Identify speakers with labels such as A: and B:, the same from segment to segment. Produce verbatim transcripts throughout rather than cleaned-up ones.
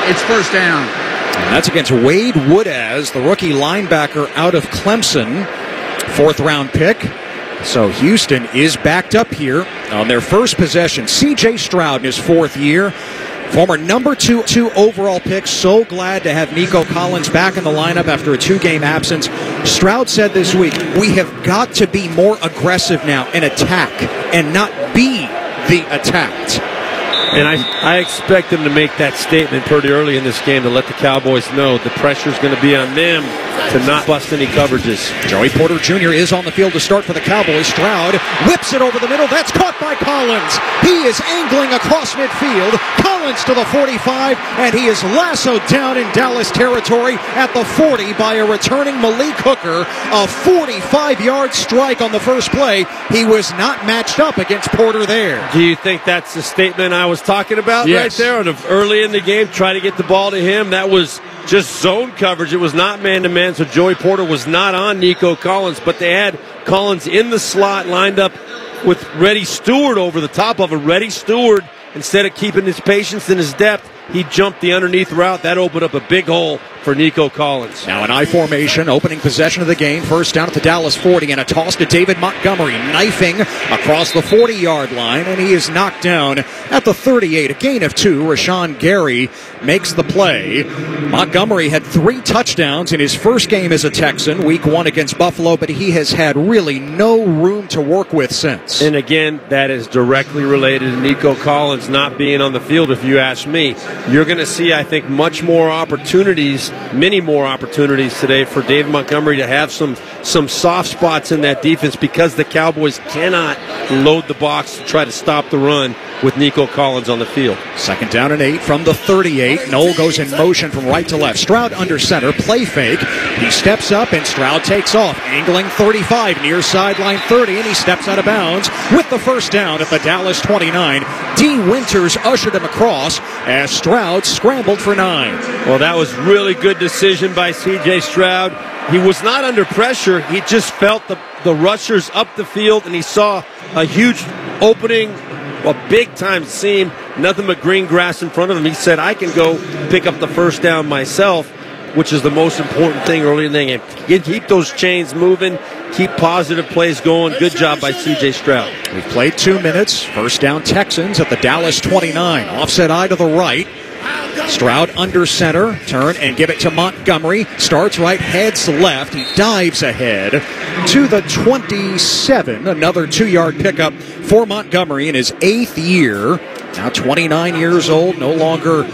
A: It's first down.
B: And that's against Wade Woodaz, the rookie linebacker out of Clemson. Fourth round pick. So Houston is backed up here on their first possession. C J Stroud in his fourth year. Former number two, two overall pick. So glad to have Nico Collins back in the lineup after a two-game absence. Stroud said this week, we have got to be more aggressive now and attack and not be the attacked.
C: And I, I expect them to make that statement pretty early in this game to let the Cowboys know the pressure's going to be on them to not bust any coverages.
B: Joey Porter Junior is on the field to start for the Cowboys. Stroud whips it over the middle. That's caught by Collins. He is angling across midfield. Collins to the forty-five, and he is lassoed down in Dallas territory at the forty by a returning Malik Hooker. A forty-five-yard strike on the first play. He was not matched up against Porter there.
C: Do you think that's the statement I was talking about
B: yes.
C: right there? Early in the game, try to get the ball to him. That was just zone coverage. It was not man-to-man, so Joey Porter was not on Nico Collins, but they had Collins in the slot lined up with Reddy Stewart over the top of him. Reddy Stewart, instead of keeping his patience and his depth, he jumped the underneath route. That opened up a big hole for Nico Collins.
B: Now an I formation, opening possession of the game. First down at the Dallas forty, and a toss to David Montgomery, knifing across the forty-yard line, and he is knocked down at the thirty-eight. A gain of two. Rashawn Gary makes the play. Montgomery had three touchdowns in his first game as a Texan, week one against Buffalo, but he has had really no room to work with since.
C: And again, that is directly related to Nico Collins not being on the field, if you ask me. You're going to see, I think, much more opportunities, many more opportunities today for David Montgomery to have some some soft spots in that defense because the Cowboys cannot load the box to try to stop the run with Nico Collins on the field.
B: Second down and eight from the thirty-eight. Noel goes in motion from right to left. Stroud under center, play fake. He steps up and Stroud takes off, angling thirty-five, near sideline thirty, and he steps out of bounds with the first down at the Dallas twenty-nine. D. Winters ushered him across as Stroud scrambled for nine.
C: Well, that was really good decision by C J Stroud. He was not under pressure. He just felt the, the rushers up the field, and he saw a huge opening, a big-time seam, nothing but green grass in front of him. He said, I can go pick up the first down myself, which is the most important thing early in the game. Keep those chains moving, keep positive plays going. Good job by C J Stroud.
B: We've played two minutes. First down Texans at the Dallas twenty-nine. Offset eye to the right. Stroud under center, turn and give it to Montgomery. Starts right, heads left. He dives ahead to the twenty-seven. Another two-yard pickup for Montgomery in his eighth year. Now twenty-nine years old, no longer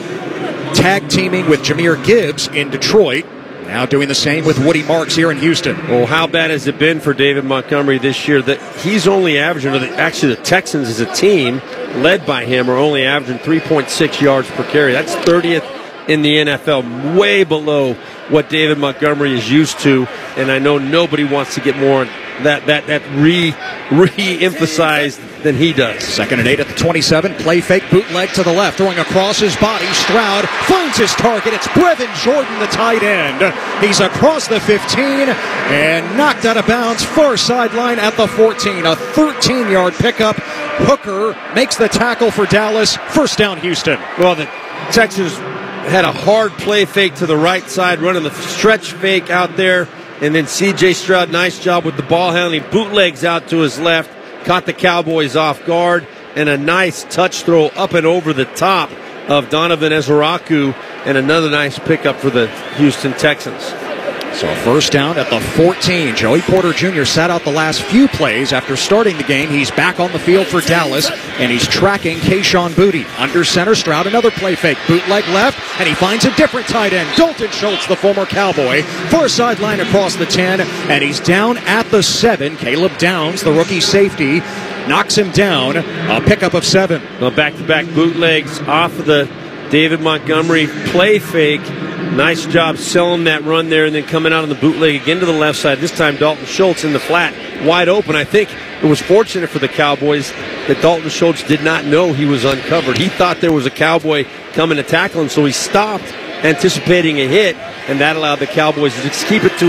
B: tag teaming with Jahmyr Gibbs in Detroit. Now doing the same with Woody Marks here in Houston.
C: Well, how bad has it been for David Montgomery this year that he's only averaging, or the, actually the Texans as a team, led by him, are only averaging three point six yards per carry. That's thirtieth in the N F L, way below what David Montgomery is used to, and I know nobody wants to get more that that that re re-emphasized than he does.
B: Second and eight at the twenty-seven. Play fake, bootleg to the left, throwing across his body. Stroud finds his target. It's Brevin Jordan, the tight end. He's across the fifteen and knocked out of bounds, far sideline at the fourteen. A thirteen-yard pickup. Hooker makes the tackle for Dallas. First down, Houston.
C: Well, the Texans had a hard play fake to the right side, running the stretch fake out there. And then C J Stroud, nice job with the ball handling, bootlegs out to his left, caught the Cowboys off guard, and a nice touch throw up and over the top of Donovan Ezeraku, and another nice pickup for the Houston Texans.
B: So first down at the fourteen. Joey Porter Junior sat out the last few plays after starting the game. He's back on the field for Dallas, and he's tracking Kayshon Boutte. Under center, Stroud, another play fake. Bootleg left, and he finds a different tight end. Dalton Schultz, the former Cowboy. Far sideline across the ten, and he's down at the seven. Caleb Downs, the rookie safety, knocks him down. A pickup of seven.
C: Well, back-to-back bootlegs off of the David Montgomery play fake. Nice job selling that run there and then coming out on the bootleg again to the left side. This time Dalton Schultz in the flat, wide open. I think it was fortunate for the Cowboys that Dalton Schultz did not know he was uncovered. He thought there was a Cowboy coming to tackle him, so he stopped anticipating a hit, and that allowed the Cowboys to just keep it to a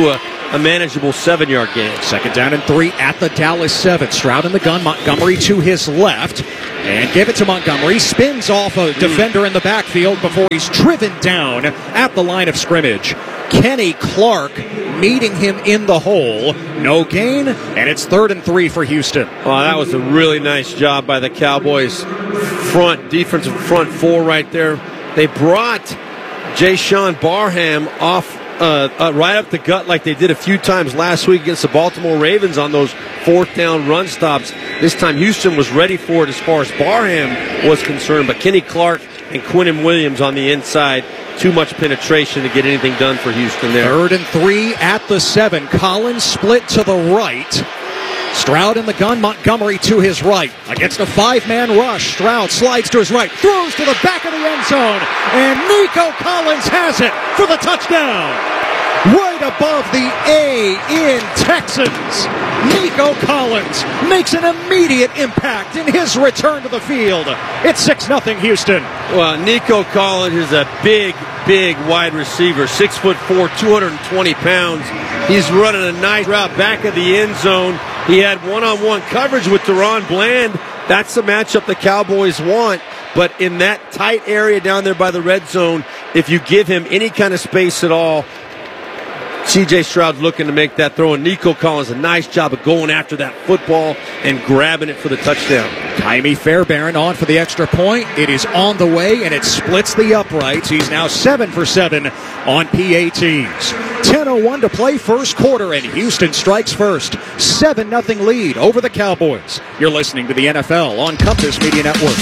C: a manageable seven-yard gain.
B: Second down and three at the Dallas seven. Stroud in the gun. Montgomery to his left. And give it to Montgomery. Spins off a defender in the backfield before he's driven down at the line of scrimmage. Kenny Clark meeting him in the hole. No gain, and it's third and three for Houston.
C: Well, that was a really nice job by the Cowboys front, defensive front four right there. They brought Jayshon Barham off uh, uh, right up the gut like they did a few times last week against the Baltimore Ravens on those fourth down run stops. This time Houston was ready for it as far as Barham was concerned, but Kenny Clark and Quinnen Williams on the inside, too much penetration to get anything done for Houston there.
B: Third and three at the seven. Collins split to the right. Stroud in the gun, Montgomery to his right. Against a five-man rush, Stroud slides to his right, throws to the back of the end zone, and Nico Collins has it for the touchdown. Right above the A in Texans. Nico Collins makes an immediate impact in his return to the field. It's six nothing Houston.
C: Well, Nico Collins is a big, big wide receiver. Six foot four, two hundred twenty pounds. He's running a nice route back of the end zone. He had one-on-one coverage with Deron Bland. That's the matchup the Cowboys want. But in that tight area down there by the red zone, if you give him any kind of space at all, C J Stroud's looking to make that throw, and Nico Collins a nice job of going after that football and grabbing it for the touchdown.
B: Ka'imi Fairbairn on for the extra point. It is on the way, and it splits the uprights. He's now seven for seven on P A Ts. ten oh one to play first quarter, and Houston strikes first. seven nothing lead over the Cowboys. You're listening to the N F L on Compass Media Network.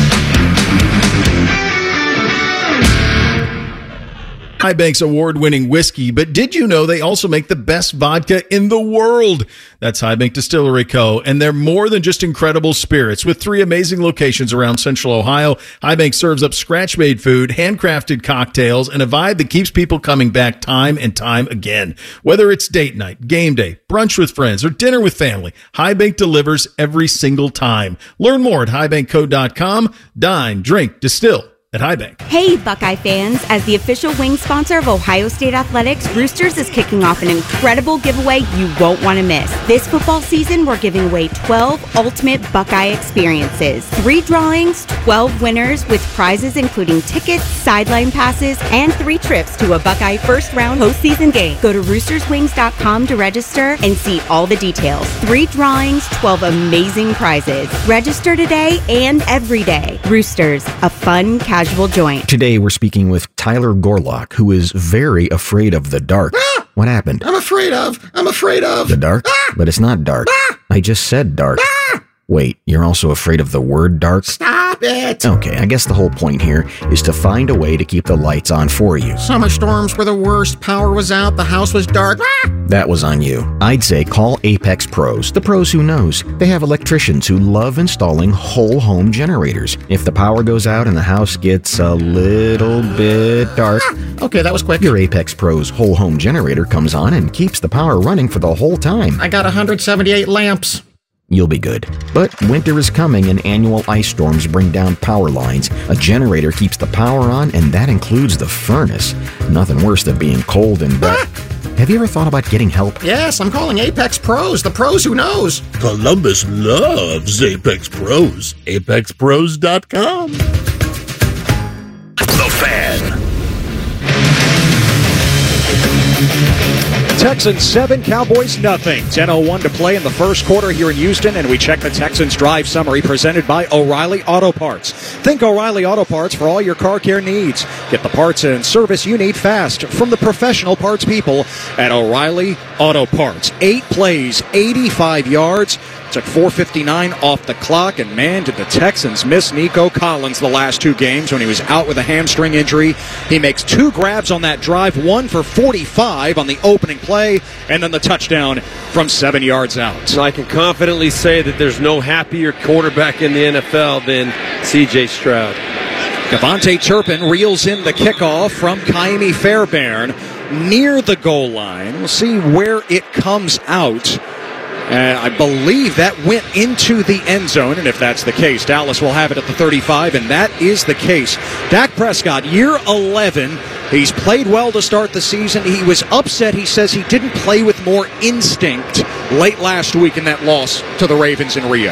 A: High Bank's award-winning whiskey, but did you know they also make the best vodka in the world? That's High Bank Distillery Co., and they're more than just incredible spirits. With three amazing locations around Central Ohio, High Bank serves up scratch-made food, handcrafted cocktails, and a vibe that keeps people coming back time and time again. Whether it's date night, game day, brunch with friends, or dinner with family, High Bank delivers every single time. Learn more at high bank co dot com. Dine, drink, distill at High Bank.
D: Hey, Buckeye fans. As the official wing sponsor of Ohio State Athletics, Roosters is kicking off an incredible giveaway you won't want to miss. This football season, we're giving away twelve ultimate Buckeye experiences. Three drawings, twelve winners with prizes including tickets, sideline passes, and three trips to a Buckeye first-round postseason game. Go to roosters wings dot com to register and see all the details. Three drawings, twelve amazing prizes. Register today and every day. Roosters, a fun, casual joint.
E: Today we're speaking with Tyler Gorlock, who is very afraid of the dark.
F: Ah!
E: What happened?
F: I'm afraid of. I'm afraid of.
E: The dark?
F: Ah!
E: But it's not dark.
F: Ah!
E: I just said dark.
F: Ah!
E: Wait, you're also afraid of the word dark?
F: Stop it.
E: Okay, I guess the whole point here is to find a way to keep the lights on for you.
F: Summer storms were the worst. Power was out. The house was dark. Ah!
E: That was on you. I'd say call Apex Pros, the pros who knows. They have electricians who love installing whole home generators. If the power goes out and the house gets a little bit dark,
F: Ah! Okay, that was quick.
E: your Apex Pros whole home generator comes on and keeps the power running for the whole time.
F: I got one hundred seventy-eight lamps.
E: You'll be good. But winter is coming and annual ice storms bring down power lines. A generator keeps the power on, and that includes the furnace. Nothing worse than being cold and wet. Have you ever thought about getting help?
F: Yes, I'm calling Apex Pros, the pros who knows.
G: Columbus loves Apex Pros. apex pros dot com. The Fan.
B: Texans seven, Cowboys nothing. ten oh one to play in the first quarter here in Houston, and we check the Texans drive summary presented by O'Reilly Auto Parts. Think O'Reilly Auto Parts for all your car care needs. Get the parts and service you need fast from the professional parts people at O'Reilly Auto Parts. Eight plays, eighty-five yards. Took four fifty-nine off the clock, and man, did the Texans miss Nico Collins the last two games when he was out with a hamstring injury. He makes two grabs on that drive, one for forty-five on the opening play, and then the touchdown from seven yards out.
C: So I can confidently say that there's no happier quarterback in the N F L than C J Stroud.
B: Devontae Turpin reels in the kickoff from Ka'imi Fairbairn near the goal line. We'll see where it comes out. Uh, I believe that went into the end zone, and if that's the case, Dallas will have it at the thirty-five, and that is the case. Dak Prescott, year eleven He's played well to start the season. He was upset. He says he didn't play with more instinct late last week in that loss to the Ravens in Rio.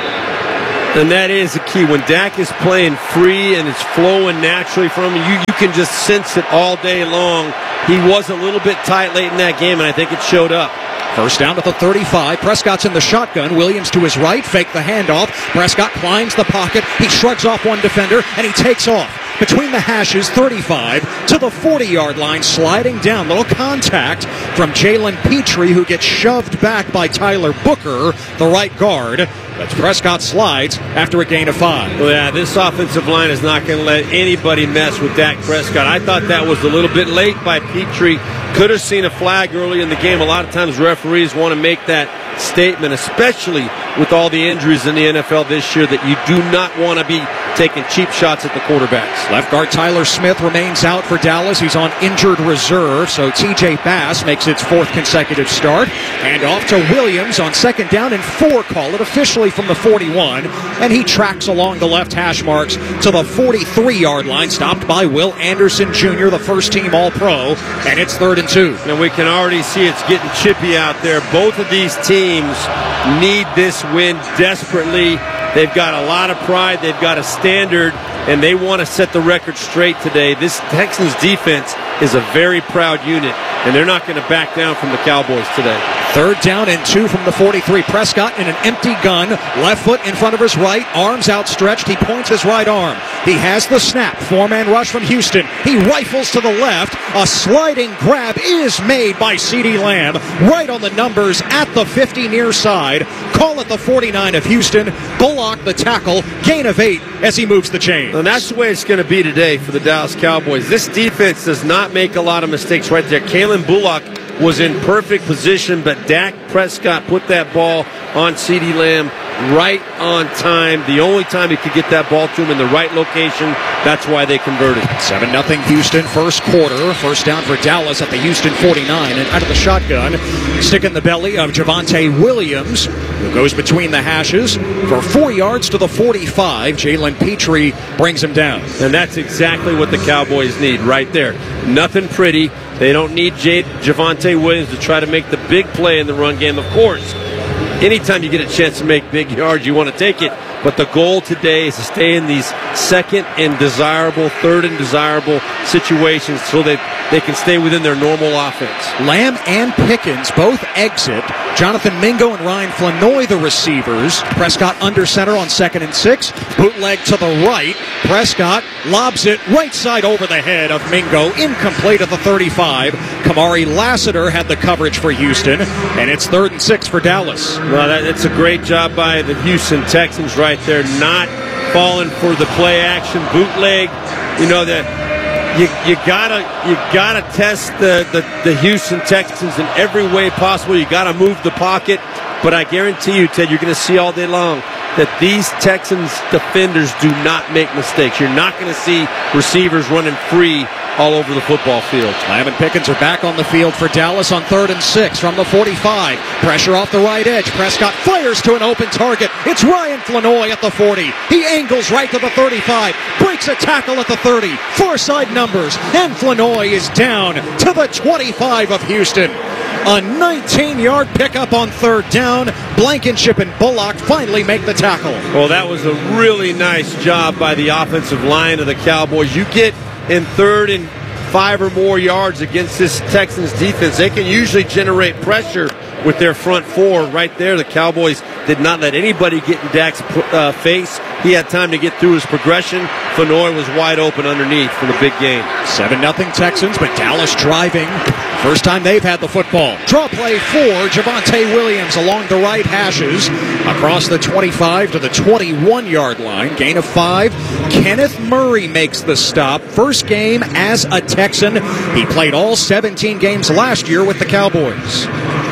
C: And that is the key. When Dak is playing free and it's flowing naturally from him, you, you can just sense it all day long. He was a little bit tight late in that game, and I think it showed up.
B: First down at the thirty-five. Prescott's in the shotgun. Williams to his right. Fake the handoff. Prescott climbs the pocket. He shrugs off one defender, and he takes off. Between the hashes, thirty-five to the forty-yard line, sliding down. Little contact from Jalen Petrie, who gets shoved back by Tyler Booker, the right guard. But Prescott slides after a gain of five.
C: Well, yeah, this offensive line is not going to let anybody mess with Dak Prescott. I thought that was a little bit late by Petrie. Could have seen a flag early in the game. A lot of times referees want to make that statement, especially with all the injuries in the N F L this year, that you do not want to be taking cheap shots at the quarterbacks.
B: Left guard Tyler Smith remains out for Dallas. He's on injured reserve, so T J Bass makes its fourth consecutive start. And off to Williams on second down and four, call it officially from the forty-one. And he tracks along the left hash marks to the forty-three-yard line, stopped by Will Anderson Junior, the first-team All-Pro. And it's third and two.
C: And we can already see it's getting chippy out there. Both of these teams need this win desperately. They've got a lot of pride. They've got a standard, and they want to set the record straight today. This Texans defense is a very proud unit, and they're not going to back down from the Cowboys today.
B: Third down and two from the forty-three. Prescott in an empty gun. Left foot in front of his right. Arms outstretched. He points his right arm. He has the snap. Four-man rush from Houston. He rifles to the left. A sliding grab is made by CeeDee Lamb. Right on the numbers at the fifty near side. Call it the forty-nine of Houston. Bullock the tackle. Gain of eight as he moves the chain.
C: And that's the way it's going to be today for the Dallas Cowboys. This defense does not make a lot of mistakes right there. Kalen Bullock was in perfect position, but Dak Prescott put that ball on CeeDee Lamb right on time. The only time he could get that ball to him in the right location. That's why they converted.
B: seven nothing Houston, first quarter. First down for Dallas at the Houston forty-nine. And out of the shotgun, stick in the belly of Javonte Williams, who goes between the hashes for four yards to the forty-five. Jalen Petrie brings him down.
C: And that's exactly what the Cowboys need right there. Nothing pretty. They don't need J- Javonte Williams to try to make the big play in the run game. Of course, anytime you get a chance to make big yards, you want to take it. But the goal today is to stay in these second and desirable, third and desirable situations so that they can stay within their normal offense.
B: Lamb and Pickens both exit. Jonathan Mingo and Ryan Flanoy, the receivers. Prescott under center on second and six. Bootleg to the right. Prescott lobs it right side over the head of Mingo. Incomplete at the thirty-five. Kamari Lassiter had the coverage for Houston. And it's third and six for Dallas.
C: Well, that, that's a great job by the Houston Texans right there, not falling for the play action bootleg. You know that you you gotta you gotta test the, the, the Houston Texans in every way possible. You gotta move the pocket, but I guarantee you, Ted, you're gonna see all day long that these Texans defenders do not make mistakes. You're not gonna see receivers running free all over the football field.
B: Lamb and Pickens are back on the field for Dallas on third and six from the forty-five. Pressure off the right edge. Prescott fires to an open target. It's Ryan Flanoy at the forty. He angles right to the thirty-five. Breaks a tackle at the thirty. Far side numbers. And Flanoy is down to the twenty-five of Houston. A nineteen-yard pickup on third down. Blankenship and Bullock finally make the tackle.
C: Well, that was a really nice job by the offensive line of the Cowboys. You get in third and five or more yards against this Texans defense, they can usually generate pressure with their front four right there. The Cowboys did not let anybody get in Dak's uh, face. He had time to get through his progression. Flanoy was wide open underneath for the big game.
B: seven nothing Texans, but Dallas driving. First time they've had the football. Draw play for Javonte Williams along the right hashes. Across the twenty-five to the twenty-one-yard line. Gain of five. Kenneth Murray makes the stop. First game as a Texan. He played all seventeen games last year with the Cowboys.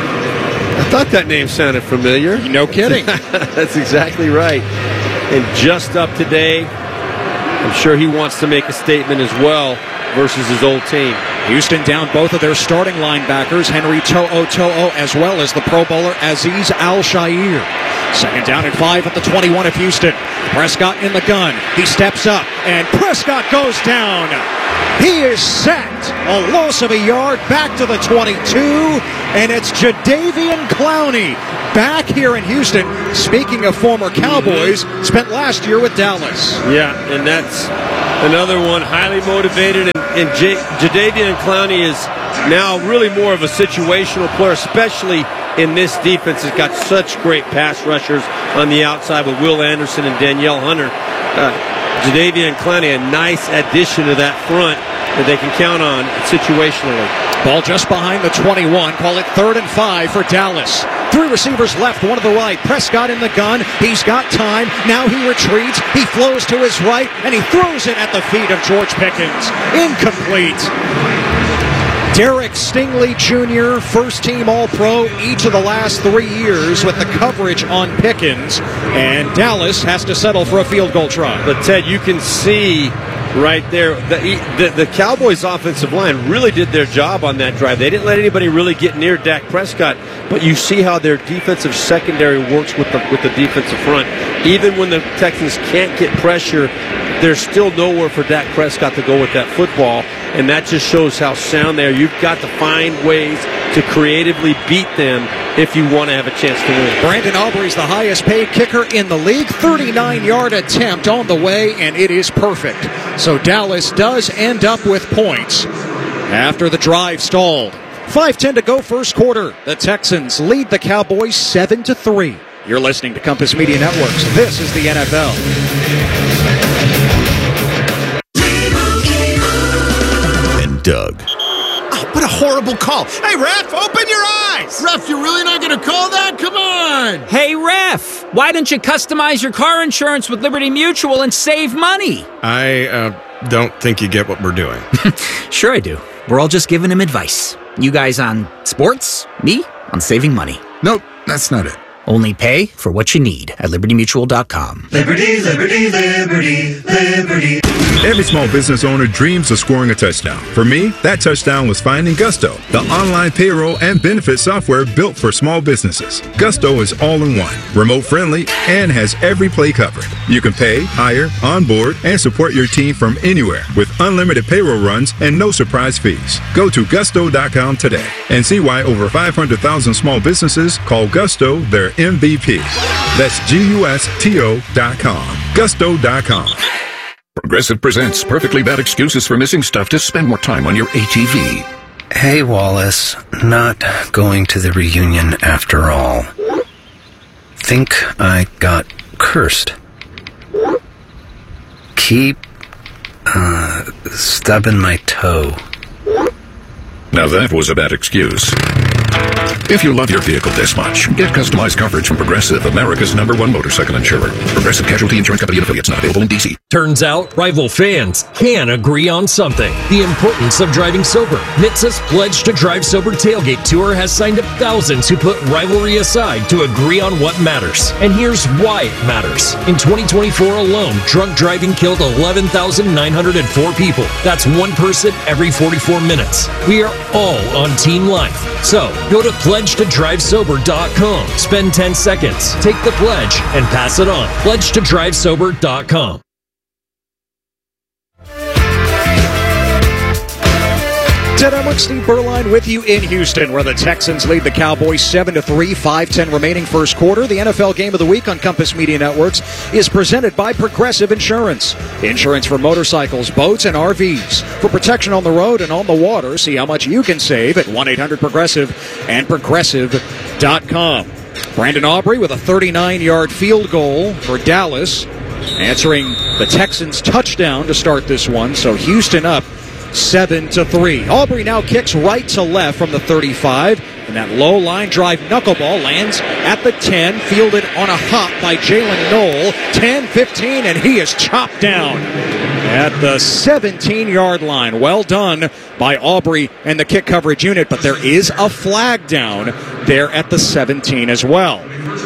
C: I thought that name sounded familiar.
B: No kidding.
C: That's exactly right. And just up today, I'm sure he wants to make a statement as well versus his old team.
B: Houston down both of their starting linebackers, Henry To'o To'o, as well as the Pro Bowler Azeez Al-Shaair. Second down and five at the twenty-one of Houston. Prescott in the gun. He steps up, and Prescott goes down. He is sacked. A loss of a yard back to the twenty-two, and it's Jadeveon Clowney back here in Houston. Speaking of former Cowboys, spent last year with Dallas.
C: Yeah, and that's another one highly motivated, and, and J- Jadeveon Clowney is now really more of a situational player, especially in this defense. It's got such great pass rushers on the outside with Will Anderson and Danielle Hunter. Uh, Jadeveon Clowney, a nice addition to that front that they can count on situationally.
B: Ball just behind the twenty-one. Call it third and five for Dallas. Three receivers left, one to the right. Prescott in the gun. He's got time. Now he retreats. He flows to his right, and he throws it at the feet of George Pickens. Incomplete. Derek Stingley Junior, first-team All-Pro each of the last three years with the coverage on Pickens, and Dallas has to settle for a field goal try.
C: But, Ted, you can see right there, the, the, the Cowboys' offensive line really did their job on that drive. They didn't let anybody really get near Dak Prescott, but you see how their defensive secondary works with the, with the defensive front. Even when the Texans can't get pressure, there's still nowhere for Dak Prescott to go with that football, and that just shows how sound they are. You've got to find ways to creatively beat them if you want to have a chance to win.
B: Brandon Aubrey's the highest paid kicker in the league. thirty-nine-yard attempt on the way, and it is perfect. So Dallas does end up with points after the drive stalled. five ten to go first quarter. The Texans lead the Cowboys seven to three. You're listening to Compass Media Networks. This is the N F L.
H: And Doug.
F: Oh, what a horrible call. Hey, ref, open your eyes. Ref, you're really not going to call that? Come on.
I: Hey, ref, why don't you customize your car insurance with Liberty Mutual and save money?
J: I uh, don't think you get what we're doing.
I: Sure I do. We're all just giving him advice. You guys on sports, me on saving money.
H: Nope, that's not it.
I: Only pay for what you need at liberty mutual dot com.
K: Liberty, liberty, liberty, liberty.
L: Every small business owner dreams of scoring a touchdown. For me, that touchdown was finding Gusto, the online payroll and benefit software built for small businesses. Gusto is all in one, remote friendly, and has every play covered. You can pay, hire, onboard, and support your team from anywhere with unlimited payroll runs and no surprise fees. Go to gusto dot com today and see why over five hundred thousand small businesses call Gusto their M V P. That's G U S T O dot com. Gusto dot com.
M: Progressive presents Perfectly Bad Excuses for Missing Stuff to Spend More Time on Your A T V.
N: Hey, Wallace. Not going to the reunion after all. Think I got cursed. Keep, uh, stubbing my toe.
M: Now that was a bad excuse. If you love your vehicle this much, get customized coverage from Progressive, America's number one motorcycle insurer. Progressive Casualty Insurance Company and affiliates, not available in D C.
O: Turns out, rival fans can agree on something. The importance of driving sober. N H T S A's Pledge to Drive Sober Tailgate Tour has signed up thousands who put rivalry aside to agree on what matters. And here's why it matters. In twenty twenty-four alone, drunk driving killed eleven thousand nine hundred four people. That's one person every forty-four minutes. We are all on Team Life. So, go to pledge to drive sober dot com. Spend ten seconds, take the pledge, and pass it on. pledge to drive sober dot com.
B: Ted Emmerich, Steve Berline with you in Houston, where the Texans lead the Cowboys seven to three, five ten remaining first quarter. The N F L Game of the Week on Compass Media Networks is presented by Progressive Insurance. Insurance for motorcycles, boats, and R Vs. For protection on the road and on the water, see how much you can save at one eight hundred progressive and progressive dot com. Brandon Aubrey with a thirty-nine-yard field goal for Dallas, answering the Texans' touchdown to start this one. So Houston up seven to three. Aubrey now kicks right to left from the thirty-five, and that low line drive knuckleball lands at the ten, fielded on a hop by Jalen Knoll. ten fifteen, and he is chopped down at the seventeen-yard line. Well done by Aubrey and the kick coverage unit, but there is a flag down there at the seventeen as well.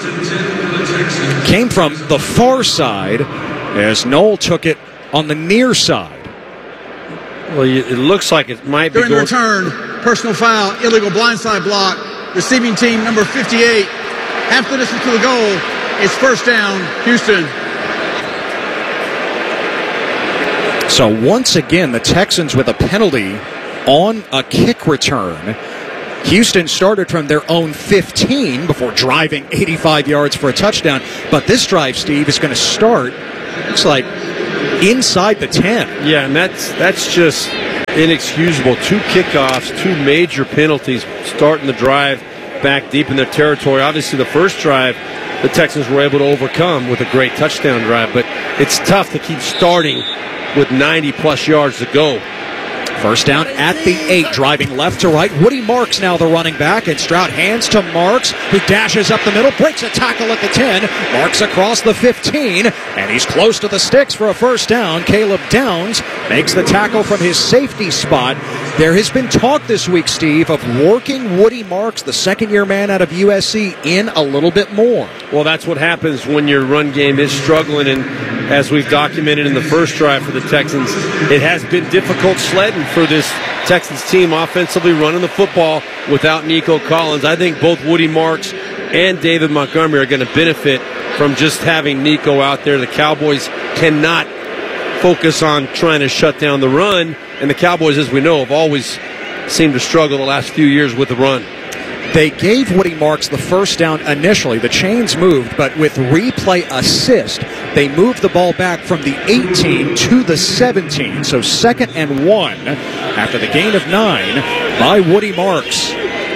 B: Came from the far side as Knoll took it on the near side.
C: Well, it looks like it might be
P: during
C: going...
P: the return, personal foul, illegal blindside block, receiving team number fifty-eight. Half the distance to the goal. It's first down, Houston.
B: So once again, the Texans with a penalty on a kick return. Houston started from their own fifteen before driving eighty-five yards for a touchdown. But this drive, Steve, is going to start, looks like, inside the ten.
C: Yeah, and that's that's just inexcusable. Two kickoffs, two major penalties, starting the drive back deep in their territory. Obviously, the first drive, the Texans were able to overcome with a great touchdown drive. But it's tough to keep starting with ninety-plus yards to go.
B: First down at the eight, driving left to right. Woody Marks now the running back, and Stroud hands to Marks, who dashes up the middle, breaks a tackle at the ten. Marks across the fifteen, and he's close to the sticks for a first down. Caleb Downs makes the tackle from his safety spot. There has been talk this week, Steve, of working Woody Marks, the second-year man out of U S C, in a little bit more.
C: Well, that's what happens when your run game is struggling, and as we've documented in the first drive for the Texans, it has been difficult sledding for this Texans team offensively running the football without Nico Collins. I think both Woody Marks and David Montgomery are going to benefit from just having Nico out there. The Cowboys cannot focus on trying to shut down the run, and the Cowboys, as we know, have always seemed to struggle the last few years with the run.
B: They gave Woody Marks the first down initially. The chains moved, but with replay assist, they moved the ball back from the eighteen to the seventeen. So second and one after the gain of nine by Woody Marks.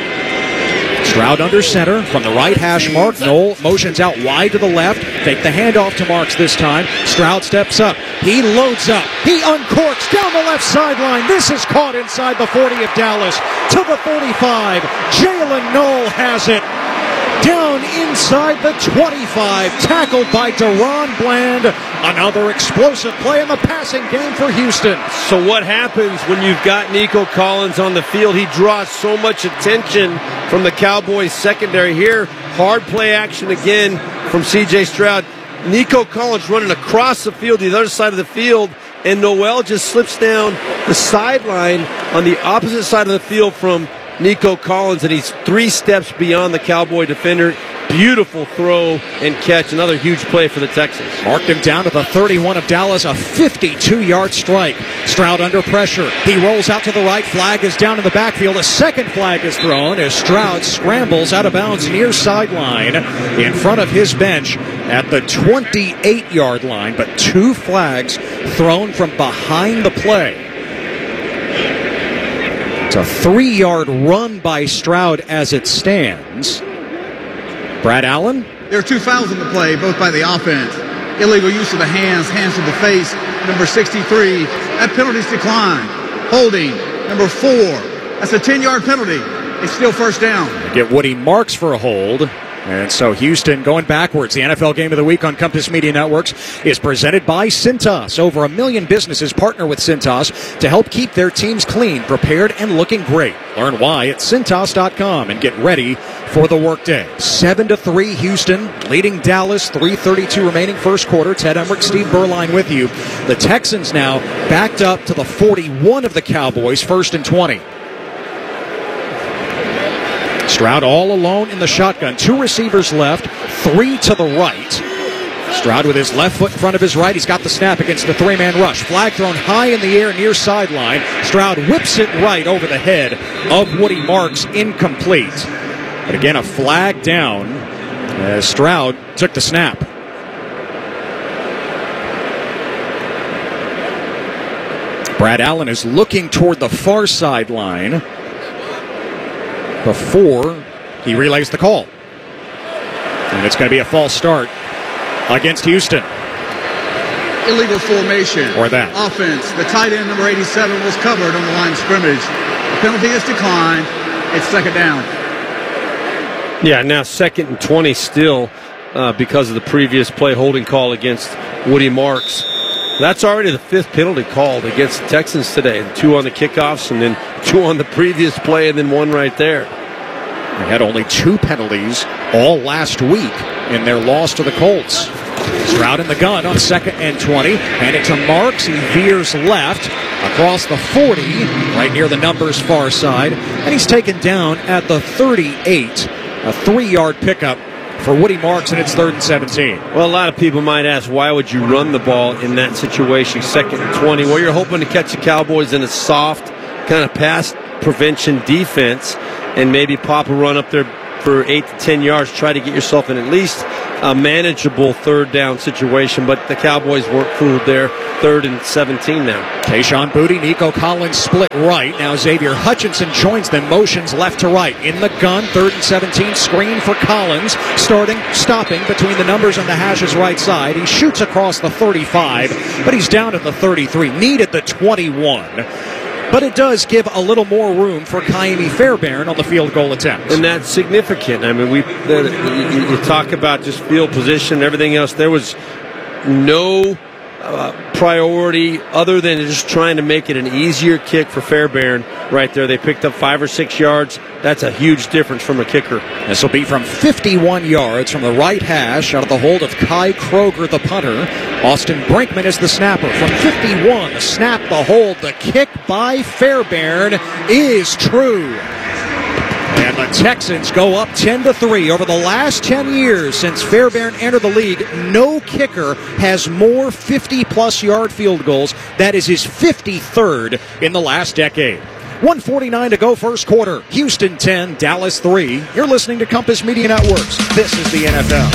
B: Stroud under center from the right hash mark. Knoll motions out wide to the left. Take the handoff to Marks this time. Stroud steps up. He loads up. He uncorks down the left sideline. This is caught inside the forty of Dallas to the thirty-five. Jalen Knoll has it. Down inside the twenty-five. Tackled by Deron Bland. Another explosive play in the passing game for Houston.
C: So what happens when you've got Nico Collins on the field? He draws so much attention from the Cowboys secondary here. Hard play action again from C J Stroud. Nico Collins running across the field, the other side of the field, and Noel just slips down the sideline on the opposite side of the field from Nico Collins, and he's three steps beyond the Cowboy defender. Beautiful throw and catch. Another huge play for the Texans.
B: Marked him down to the thirty-one of Dallas, a fifty-two-yard strike. Stroud under pressure. He rolls out to the right. Flag is down in the backfield. A second flag is thrown as Stroud scrambles out of bounds near sideline in front of his bench at the twenty-eight-yard line. But two flags thrown from behind the play. It's a three-yard run by Stroud as it stands. Brad Allen?
P: There are two fouls in the play, both by the offense. Illegal use of the hands, hands to the face, number sixty-three. That penalty's declined. Holding, number four. That's a ten-yard penalty. It's still first down.
B: They get Woody Marks for a hold. And so Houston going backwards. The N F L Game of the Week on Compass Media Networks is presented by Cintas. Over a million businesses partner with Cintas to help keep their teams clean, prepared, and looking great. Learn why at Cintas dot com and get ready for the workday. seven to three Houston leading Dallas. three thirty-two remaining first quarter. Ted Emmerich, Steve Berline with you. The Texans now backed up to the forty-one of the Cowboys, first and twenty. Stroud all alone in the shotgun. Two receivers left, three to the right. Stroud with his left foot in front of his right. He's got the snap against the three-man rush. Flag thrown high in the air near sideline. Stroud whips it right over the head of Woody Marks, incomplete. But again, a flag down as Stroud took the snap. Brad Allen is looking toward the far sideline before he relays the call. And it's going to be a false start against Houston.
P: Illegal formation.
B: Or that.
P: Offense. The tight end, number eighty-seven, was covered on the line of scrimmage. The penalty is declined. It's second down.
C: Yeah, now second and twenty still uh, because of the previous play holding call against Woody Marks. That's already the fifth penalty called against the Texans today. Two on the kickoffs and then two on the previous play and then one right there.
B: They had only two penalties all last week in their loss to the Colts. Stroud in the gun on second and twenty. Hand it to Marks. He veers left across the forty, right near the numbers far side. And he's taken down at the thirty-eight. A three-yard pickup for Woody Marks, and it's third and seventeen.
C: Well, a lot of people might ask, why would you run the ball in that situation, second and twenty? Well, you're hoping to catch the Cowboys in a soft kind of pass prevention defense and maybe pop a run up there for eight to ten yards, try to get yourself in at least a manageable third down situation. But the Cowboys weren't fooled there. Third and seventeen now.
B: Kayshon Boutte, Nico Collins split right. Now Xavier Hutchinson joins them, motions left to right. In the gun, third and seventeen, screen for Collins. Starting, stopping between the numbers and the hashes right side. He shoots across the thirty-five, but he's down at the thirty-three. Needed the twenty-one. But it does give a little more room for Kaimi Fairbairn on the field goal attempt.
C: And that's significant. I mean, we the, you, you talk about just field position and everything else. There was no uh, priority other than just trying to make it an easier kick for Fairbairn right there. They picked up five or six yards. That's a huge difference from a kicker.
B: This will be from fifty-one yards from the right hash out of the hold of Kai Kroger, the punter. Austin Brinkman is the snapper. From fifty-one, the snap, the hold, the kick by Fairbairn is true. And the Texans go up ten to three. Over the last ten years since Fairbairn entered the league, no kicker has more fifty-plus yard field goals. That is his fifty-third in the last decade. one forty-nine to go first quarter. Houston ten, Dallas three. You're listening to Compass Media Networks. This is the N F L.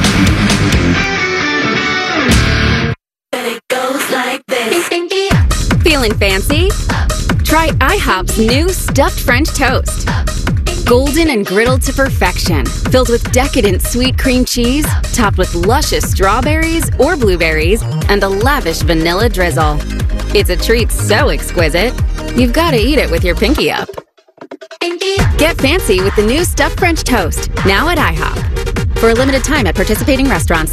Q: It goes like this.
R: Feeling fancy? Try IHOP's new stuffed French toast. Golden and griddled to perfection, filled with decadent sweet cream cheese, topped with luscious strawberries or blueberries, and a lavish vanilla drizzle. It's a treat so exquisite, you've got to eat it with your pinky up. Get fancy with the new stuffed French toast, now at IHOP. For a limited time at participating restaurants.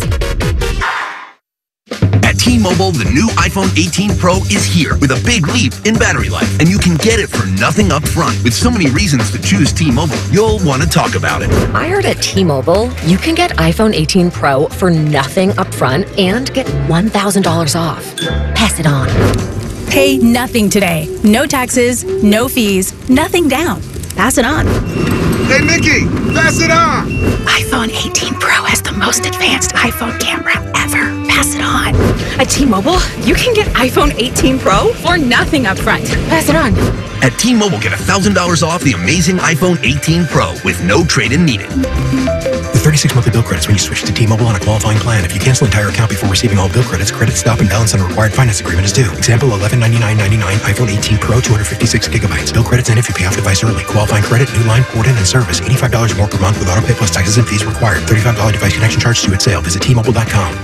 S: At T-Mobile, the new iPhone eighteen Pro is here with a big leap in battery life, and you can get it for nothing up front. With so many reasons to choose T-Mobile, you'll want to talk about it.
T: I heard at T-Mobile, you can get iPhone eighteen Pro for nothing up front and get one thousand dollars off. Pass it on.
U: Pay nothing today. No taxes, no fees, nothing down. Pass it on.
F: Hey, Mickey, pass it on.
U: iPhone eighteen Pro has the most advanced iPhone camera ever. Pass it on. At T-Mobile, you can get iPhone eighteen Pro for nothing up front. Pass it on.
S: At T-Mobile, get one thousand dollars off the amazing iPhone eighteen Pro with no trade-in needed.
V: With thirty-six monthly bill credits when you switch to T-Mobile on a qualifying plan. If you cancel entire account before receiving all bill credits, credit stop and balance on required finance agreement is due. Example, eleven ninety-nine ninety-nine iPhone eighteen Pro, two hundred fifty-six gigabytes. Bill credits end if you pay off device early. Qualifying credit, new line, port in, and service. eighty-five dollars more per month with auto pay plus taxes and fees required. thirty-five dollars device connection charge due at sale. Visit T Mobile dot com.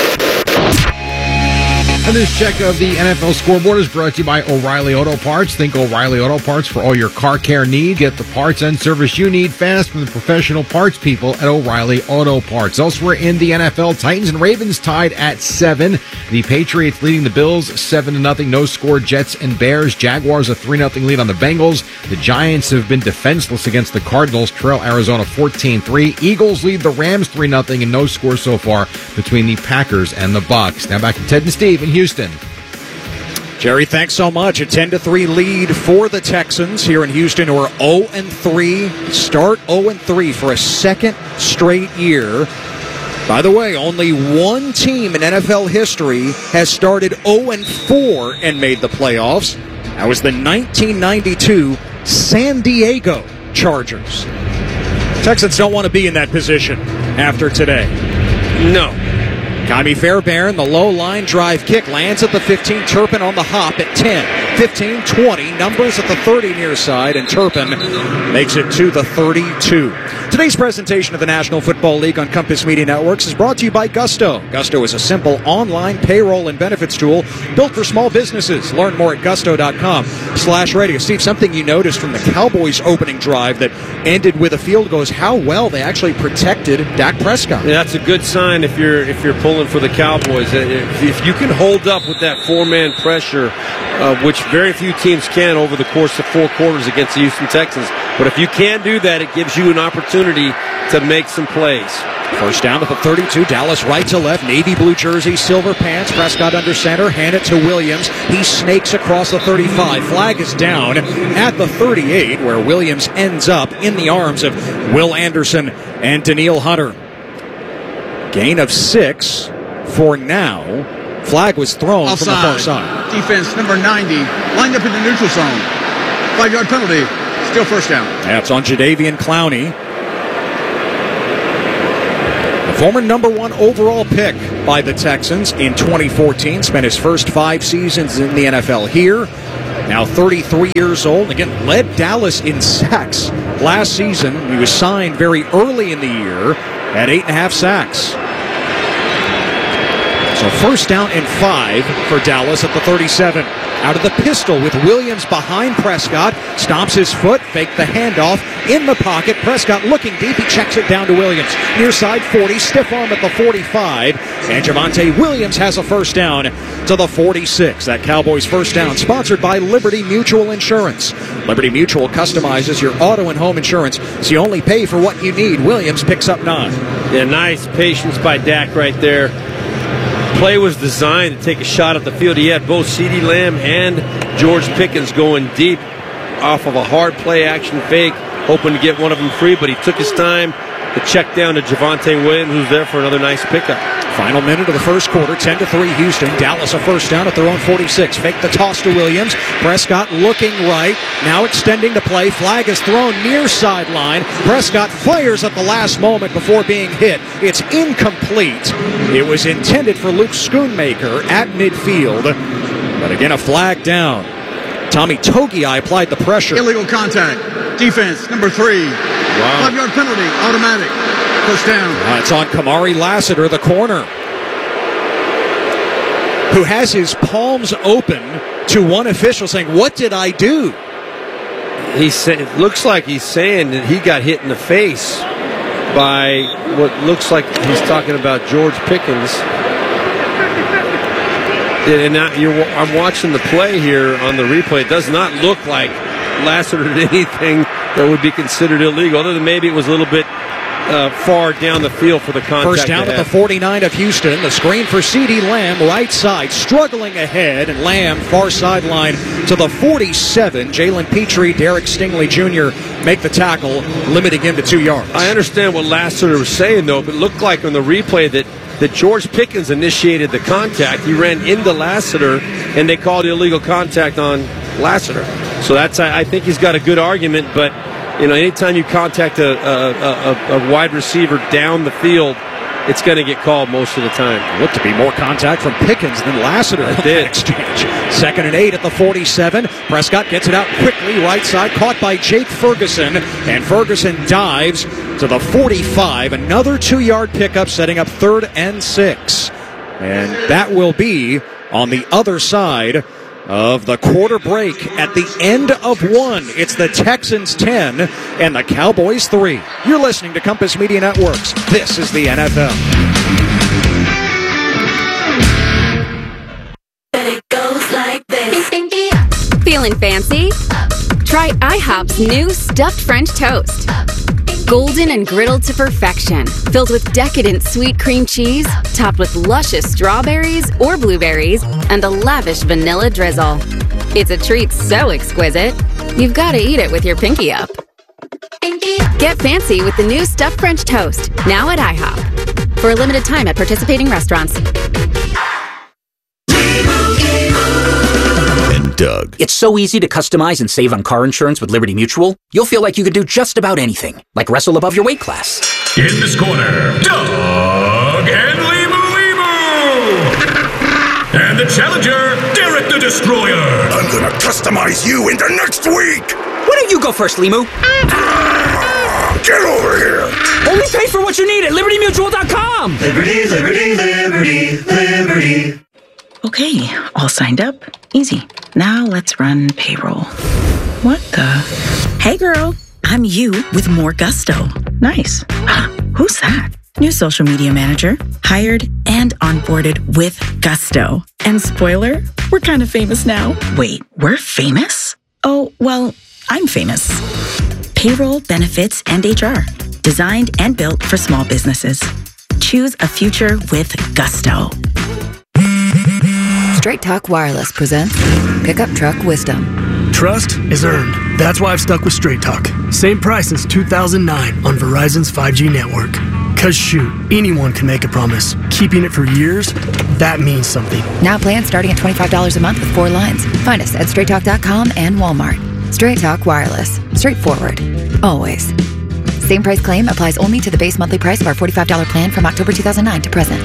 W: And this check of the N F L scoreboard is brought to you by O'Reilly Auto Parts. Think O'Reilly Auto Parts for all your car care needs. Get the parts and service you need fast from the professional parts people at O'Reilly Auto Parts. Elsewhere in the N F L, Titans and Ravens tied at seven. The Patriots leading the Bills seven to nothing. No score, Jets and Bears. Jaguars a three nothing lead on the Bengals. The Giants have been defenseless against the Cardinals. Trail Arizona fourteen three. Eagles lead the Rams three nothing and no score so far between the Packers and the Bucs. Now back to Ted and Steve in Houston.
B: Jerry, thanks so much. A ten to three lead for the Texans here in Houston, who are oh and three. Start oh and three for a second straight year. By the way, only one team in N F L history has started oh and four and made the playoffs. That was the nineteen ninety-two San Diego Chargers. Texans don't want to be in that position after today.
C: No.
B: Kaimi Fairbairn, the low line drive kick, lands at the fifteen. Turpin on the hop at ten. fifteen, twenty. Numbers at the thirty near side, and Turpin makes it to the thirty-two. Today's presentation of the National Football League on Compass Media Networks is brought to you by Gusto. Gusto is a simple online payroll and benefits tool built for small businesses. Learn more at gusto.com slash radio. Steve, something you noticed from the Cowboys' opening drive that ended with a field goal is how well they actually protected Dak Prescott.
C: Yeah, that's a good sign if you're if you're pulling for the Cowboys. If, if you can hold up with that four-man pressure, uh, which very few teams can over the course of four quarters against the Houston Texans, but if you can do that, it gives you an opportunity to make some plays.
B: First down at the thirty-two. Dallas right to left. Navy blue jersey, silver pants. Prescott under center. Hand it to Williams. He snakes across the thirty-five. Flag is down at the thirty-eight, where Williams ends up in the arms of Will Anderson and Danielle Hunter. Gain of six for now. Flag was thrown
P: Offside.
B: from the far side.
P: Defense number ninety, lined up in the neutral zone. Five-yard penalty, still first down.
B: That's on Jadeveon Clowney. The former number one overall pick by the Texans in twenty fourteen. Spent his first five seasons in the N F L here. Now thirty-three years old. Again, led Dallas in sacks last season. He was signed very early in the year at eight and a half sacks. So first down and five for Dallas at the thirty-seven. Out of the pistol with Williams behind Prescott. Stomps his foot, faked the handoff in the pocket. Prescott looking deep. He checks it down to Williams. Near side forty, stiff arm at the forty-five. And Javonte Williams has a first down to the forty-six. That Cowboys first down sponsored by Liberty Mutual Insurance. Liberty Mutual customizes your auto and home insurance so you only pay for what you need. Williams picks up nine.
C: Yeah, nice patience by Dak right there. Play was designed to take a shot at the field. He had both CeeDee Lamb and George Pickens going deep off of a hard play action fake, hoping to get one of them free, but he took his time to check down to Javonte Williams, who's there for another nice pickup.
B: Final minute of the first quarter, ten to three Houston. Dallas a first down at their own forty-six. Fake the toss to Williams. Prescott looking right, now extending the play. Flag is thrown near sideline. Prescott fires at the last moment before being hit. It's incomplete. It was intended for Luke Schoonmaker at midfield, but again a flag down. Tommy Togiai applied the pressure.
P: Illegal contact. Defense number three.
B: Wow.
P: Five-yard penalty, automatic. First down.
B: Uh, it's on Kamari Lassiter, the corner, who has his palms open to one official saying, "What did I do?"
C: He said, it looks like he's saying that he got hit in the face by what looks like he's talking about George Pickens. And now you're, I'm watching the play here on the replay. It does not look like Lassiter did anything that would be considered illegal, other than maybe it was a little bit uh, far down the field for the contact.
B: First down at the forty-nine of Houston. The screen for CeeDee Lamb, right side, struggling ahead, and Lamb far sideline to the forty-seven. Jalen Petrie, Derek Stingley Junior make the tackle, limiting him to two yards.
C: I understand what Lassiter was saying, though, but it looked like on the replay that that George Pickens initiated the contact. He ran into Lassiter, and they called illegal contact on Lassiter. So that's, I think he's got a good argument, but you know, anytime you contact a, a, a, a wide receiver down the field, it's going to get called most of the time.
B: Looked to be more contact from Pickens than Lassiter in that exchange. Second and eight at the forty-seven. Prescott gets it out quickly, right side, caught by Jake Ferguson, and Ferguson dives to the forty-five. Another two-yard pickup, setting up third and six. And that will be on the other side of the quarter break at the end of one. It's the Texans ten and the Cowboys three. You're listening to Compass Media Networks. This is the N F L.
R: It goes like this. Feeling fancy? Try IHOP's new stuffed French toast. Golden and griddled to perfection, filled with decadent sweet cream cheese, topped with luscious strawberries or blueberries, and a lavish vanilla drizzle. It's a treat so exquisite, you've got to eat it with your pinky up. Get fancy with the new stuffed French toast, now at IHOP. For a limited time at participating restaurants.
I: Doug. It's so easy to customize and save on car insurance with Liberty Mutual. You'll feel like you could do just about anything, like wrestle above your weight class.
K: In this corner, Doug and Limu Limu! And the challenger, Derek the Destroyer!
A: I'm gonna customize you into next week!
I: Why don't you go first, Limu?
A: Get over here!
I: Only pay for what you need at Liberty Mutual dot com!
K: Liberty, Liberty, Liberty, Liberty.
D: Okay, all signed up. Easy. Now let's run payroll. What the? Hey girl, I'm you with more gusto. Nice. Who's that? New social media manager. Hired and onboarded with gusto. And spoiler, we're kind of famous now. Wait, we're famous? Oh, well, I'm famous. Payroll, benefits, and H R. Designed and built for small businesses. Choose a future with gusto.
Q: Straight Talk Wireless presents Pickup Truck Wisdom.
X: Trust is earned. That's why I've stuck with Straight Talk. Same price since two thousand nine on Verizon's five G network.
E: Because shoot, anyone can make a promise. Keeping it for years, that means something.
Q: Now plans starting at twenty-five dollars a month with four lines. Find us at straight talk dot com and Walmart. Straight Talk Wireless. Straightforward. Always. Same price claim applies only to the base monthly price of our forty-five dollars plan from October two thousand nine to present.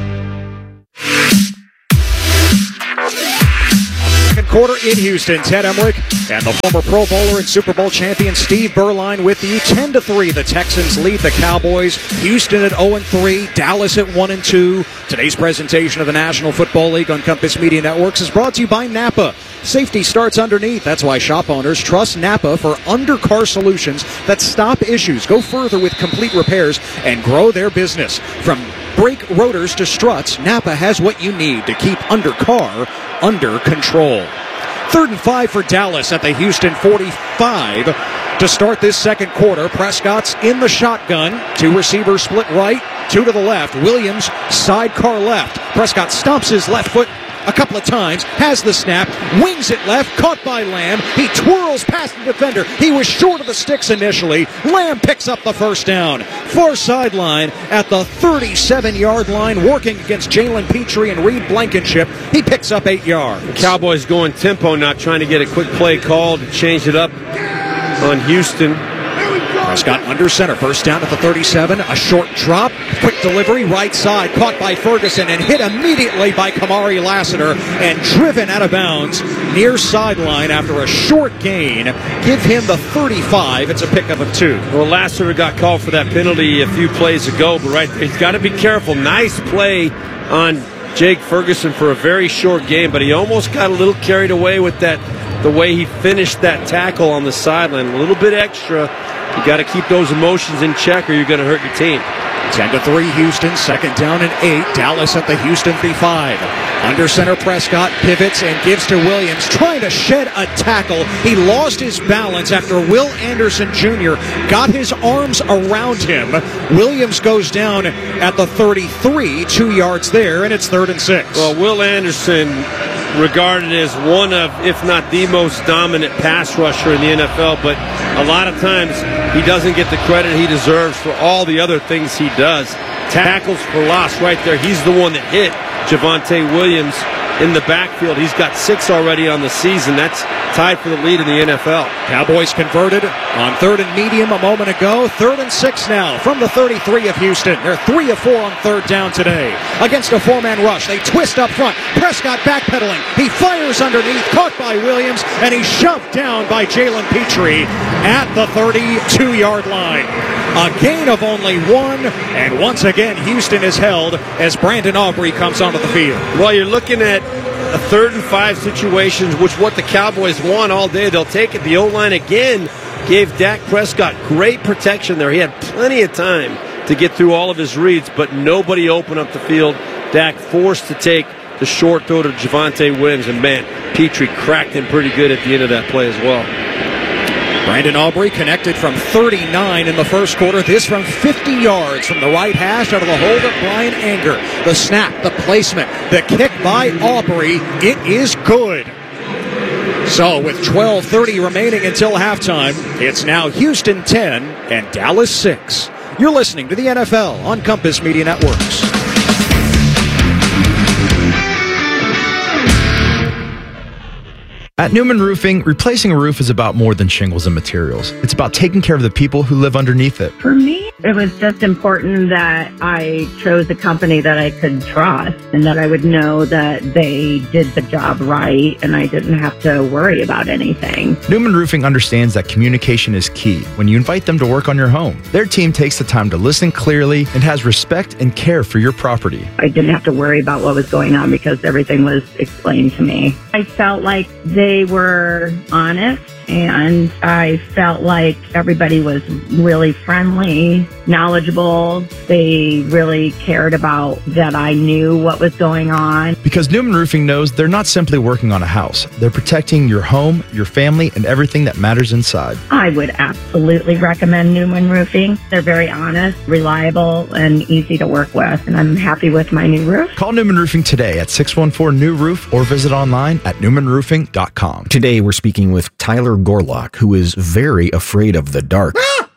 B: Quarter in Houston, Ted Emmerich and the former Pro Bowler and Super Bowl champion Steve Berline with you. ten to three, the Texans lead the Cowboys. Houston at oh and three, Dallas at one and two. Today's presentation of the National Football League on Compass Media Networks is brought to you by Napa. Safety starts underneath. That's why shop owners trust Napa for undercar solutions that stop issues, go further with complete repairs, and grow their business. From brake rotors to struts, Napa has what you need to keep undercar under control. Third and five for Dallas at the Houston forty-five to start this second quarter. Prescott's in the shotgun. Two receivers split right, two to the left. Williams sidecar left. Prescott stomps his left foot a couple of times, has the snap, wings it left, caught by Lamb. He twirls past the defender. He was short of the sticks initially. Lamb picks up the first down. Far sideline at the thirty-seven-yard line, working against Jalen Petrie and Reed Blankenship. He picks up eight yards.
C: The Cowboys going tempo, not trying to get a quick play called to change it up on Houston.
B: Prescott under center, first down at the thirty-seven, a short drop, quick delivery, right side, caught by Ferguson and hit immediately by Kamari Lassiter and driven out of bounds near sideline after a short gain. Give him the thirty-five. It's a pickup of two.
C: Well, Lassiter got called for that penalty a few plays ago, but right there, he's got to be careful. Nice play on Jake Ferguson for a very short game, but he almost got a little carried away with that, the way he finished that tackle on the sideline. A little bit extra. You got to keep those emotions in check or you're going to hurt your team.
B: ten to three Houston, second down and eight. Dallas at the Houston thirty-five. Under center, Prescott pivots and gives to Williams, trying to shed a tackle. He lost his balance after Will Anderson Junior got his arms around him. Williams goes down at the thirty-three, two yards there, and it's third and six.
C: Well, Will Anderson, regarded as one of, if not the most dominant pass rusher in the N F L, but a lot of times he doesn't get the credit he deserves for all the other things he does. Tackles for loss right there. He's the one that hit Javonte Williams in the backfield. He's got six already on the season. That's tied for the lead in the N F L.
B: Cowboys converted on third and medium a moment ago. Third and six now from the thirty-three of Houston. They're three of four on third down today. Against a four-man rush, they twist up front. Prescott backpedaling. He fires underneath, caught by Williams, and he's shoved down by Jalen Petrie at the thirty-two-yard line. A gain of only one, and once again, Houston is held as Brandon Aubrey comes onto the field.
C: Well, you're looking at a third and five situations, which what the Cowboys want all day. They'll take it. The O-line again gave Dak Prescott great protection there. He had plenty of time to get through all of his reads, but nobody opened up the field. Dak forced to take the short throw to Javonte Williams, and man, Petrie cracked him pretty good at the end of that play as well.
B: Brandon Aubrey connected from thirty-nine in the first quarter. This from fifty yards from the right hash out of the hold of Brian Anger. The snap, the placement, the kick by Aubrey. It is good. So with twelve thirty remaining until halftime, it's now Houston ten and Dallas six. You're listening to the N F L on Compass Media Networks.
G: At Newman Roofing, replacing a roof is about more than shingles and materials. It's about taking care of the people who live underneath it.
J: For me, it was just important that I chose a company that I could trust and that I would know that they did the job right and I didn't have to worry about anything.
G: Newman Roofing understands that communication is key when you invite them to work on your home. Their team takes the time to listen clearly and has respect and care for your property.
J: I didn't have to worry about what was going on because everything was explained to me. I felt like they They were honest, and I felt like everybody was really friendly, knowledgeable. They really cared about that I knew what was going on.
G: Because Newman Roofing knows they're not simply working on a house. They're protecting your home, your family, and everything that matters inside.
J: I would absolutely recommend Newman Roofing. They're very honest, reliable, and easy to work with, and I'm happy with my new roof.
G: Call Newman Roofing today at six one four new roof or visit online at newman roofing dot com.
X: Today we're speaking with Tyler Gorlock, who is very afraid of the dark.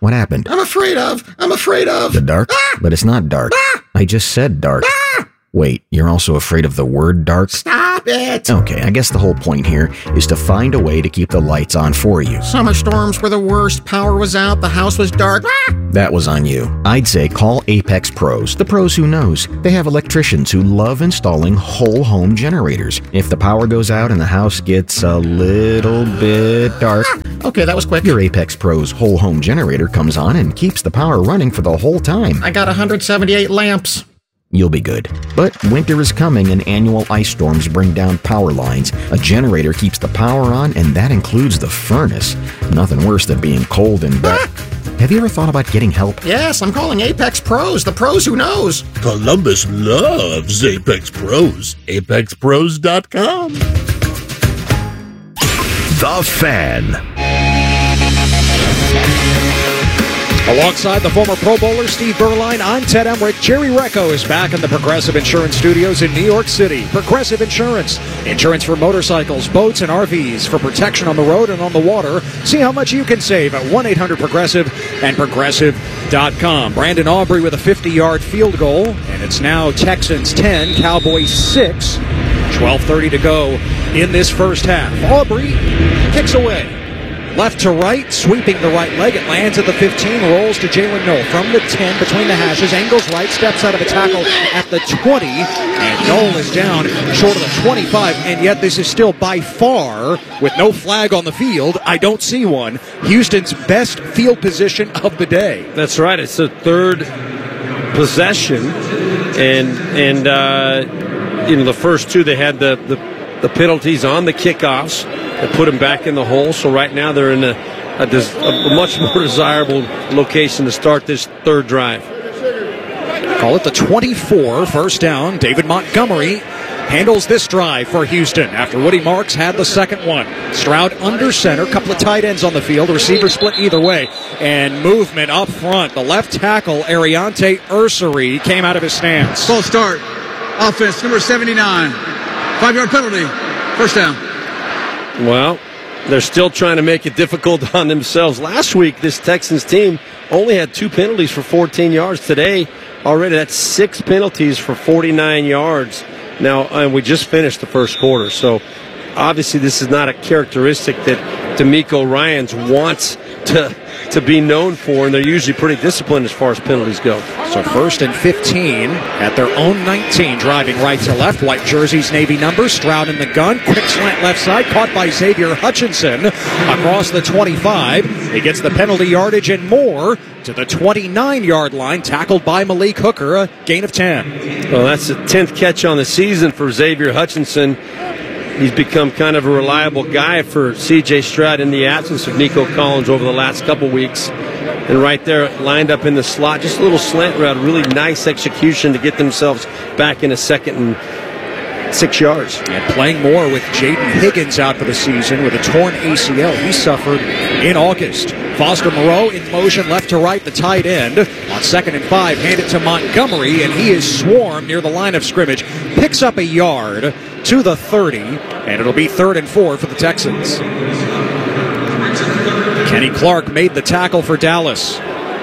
H: What happened?
F: I'm afraid of. I'm afraid of.
H: The dark?
F: Ah!
H: But it's not dark.
F: Ah!
H: I just said dark.
F: Ah!
H: Wait, you're also afraid of the word dark?
F: Stop it.
H: Okay, I guess the whole point here is to find a way to keep the lights on for you.
F: Summer storms were the worst. Power was out. The house was dark. Ah!
H: That was on you. I'd say call Apex Pros, the pros who knows. They have electricians who love installing whole home generators. If the power goes out and the house gets a little bit dark,
F: ah! Okay, that was quick.
H: Your Apex Pros whole home generator comes on and keeps the power running for the whole time.
F: I got one hundred seventy-eight lamps.
H: You'll be good. But winter is coming and annual ice storms bring down power lines. A generator keeps the power on, and that includes the furnace. Nothing worse than being cold and wet. Have you ever thought about getting help?
F: Yes, I'm calling Apex Pros, the pros who knows.
L: Columbus loves Apex Pros. apex pros dot com.
A: The Fan.
B: Alongside the former Pro Bowler Steve Berline, I'm Ted Emmerich. Jerry Recco is back in the Progressive Insurance Studios in New York City. Progressive Insurance. Insurance for motorcycles, boats, and R Vs for protection on the road and on the water. See how much you can save at one eight hundred progressive and progressive dot com. Brandon Aubrey with a fifty-yard field goal, and it's now Texans ten, Cowboys six. twelve thirty to go in this first half. Aubrey kicks away. Left to right, sweeping the right leg. It lands at the fifteen, rolls to Jalen Knoll from the ten, between the hashes, angles right, steps out of a tackle at the twenty, and Knoll is down short of the twenty-five, and yet this is still by far, with no flag on the field, I don't see one, Houston's best field position of the day.
C: That's right. It's the third possession, and and uh, you know the first two they had the, the, the penalties on the kickoffs. They put them back in the hole, so right now they're in a, a, a much more desirable location to start this third drive.
B: Call it the twenty-four, first down. David Montgomery handles this drive for Houston after Woody Marks had the second one. Stroud under center, couple of tight ends on the field, receiver split either way, and movement up front. The left tackle, Ariante Ursary, came out of his stance.
P: False start. Offense, number seventy-nine. Five-yard penalty. First down.
C: Well, they're still trying to make it difficult on themselves. Last week, this Texans team only had two penalties for fourteen yards. Today, already that's six penalties for forty-nine yards. Now, and we just finished the first quarter, so obviously this is not a characteristic that DeMeco Ryans wants to to be known for, and they're usually pretty disciplined as far as penalties go.
B: So first and fifteen at their own nineteen, driving right to left, white jerseys, navy numbers, Stroud in the gun, quick slant left side, caught by Xavier Hutchinson across the twenty-five. He gets the penalty yardage and more to the twenty-nine-yard line, tackled by Malik Hooker, a gain of ten.
C: Well, that's the tenth catch on the season for Xavier Hutchinson. He's become kind of a reliable guy for C J Stroud in the absence of Nico Collins over the last couple weeks. And right there, lined up in the slot, just a little slant route, really nice execution to get themselves back in a second and six yards.
B: And playing more with Jaden Higgins out for the season with a torn A C L he suffered in August. Foster Moreau in motion left to right, the tight end. On second and five, hand it to Montgomery, and he is swarmed near the line of scrimmage. Picks up a yard to the thirty, and it'll be third and four for the Texans. Kenny Clark made the tackle for Dallas.